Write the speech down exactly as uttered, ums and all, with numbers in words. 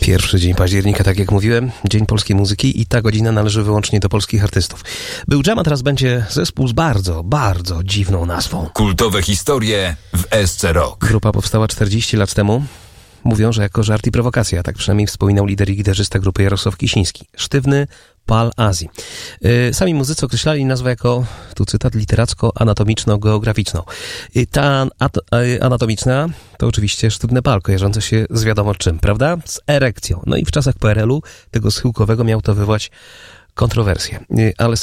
Pierwszy dzień października, tak jak mówiłem, Dzień Polskiej Muzyki i ta godzina należy wyłącznie do polskich artystów. Był Jam, a teraz będzie zespół z bardzo, bardzo dziwną nazwą. Kultowe historie w S C Rock. Grupa powstała czterdzieści lat temu. Mówią, że jako żart i prowokacja, tak przynajmniej wspominał lider i gitarzysta grupy Jarosław Kisiński. Sztywny pal Azji. Yy, sami muzycy określali nazwę jako, tu cytat, literacko-anatomiczno-geograficzną. Yy, ta at- yy, anatomiczna to oczywiście sztywne pal, kojarzące się z wiadomo czym, prawda? Z erekcją. No i w czasach P R L u tego schyłkowego miał to wywołać kontrowersje. Yy, ale